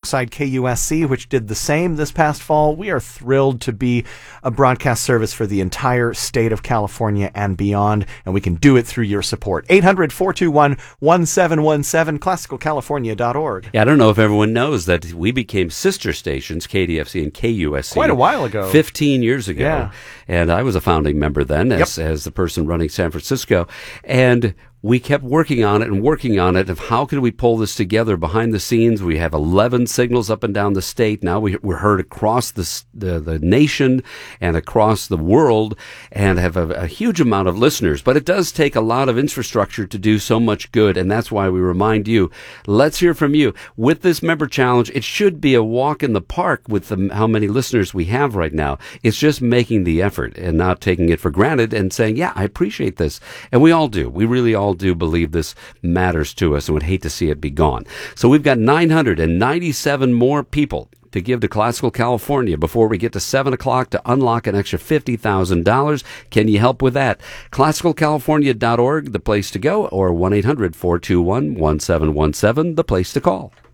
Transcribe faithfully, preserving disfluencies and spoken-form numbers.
alongside K U S C, which did the same this past fall. We are thrilled to be a broadcast service for the entire state of California and beyond, and we can do it through your support. eight hundred, four two one, one seven one seven, classical california dot org. Yeah, I don't know if everyone knows that we became sister stations, K D F C and K U S C. Quite a while ago. fifteen years ago. Yeah. And I was a founding member then as, Yep. as the person running San Francisco. And we kept working on it and working on it of how could we pull this together behind the scenes. We have eleven signals up and down the state. Now we, we're heard across the, the, the nation and across the world and have a, a huge amount of listeners. But it does take a lot of infrastructure to do so much good. And that's why we remind you, let's hear from you. With this member challenge, it should be a walk in the park with the, how many listeners we have right now. It's just making the effort and not taking it for granted and saying, yeah, I appreciate this. And we all do. We really all do believe this matters to us and would hate to see it be gone. So we've got nine hundred ninety-seven more people to give to Classical California before we get to seven o'clock to unlock an extra fifty thousand dollars. Can you help with that? classical california dot org, the place to go, or one eight hundred, four two one, one seven one seven, the place to call.